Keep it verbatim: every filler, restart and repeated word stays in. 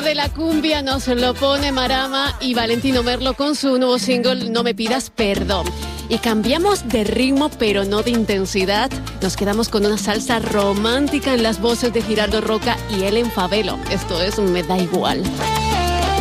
de la cumbia nos lo pone Marama y Valentino Merlo con su nuevo single No me pidas perdón. Y cambiamos de ritmo, pero no de intensidad. Nos quedamos con una salsa romántica en las voces de Giraldo Roca y Ellen Favelo. Esto es Me da igual.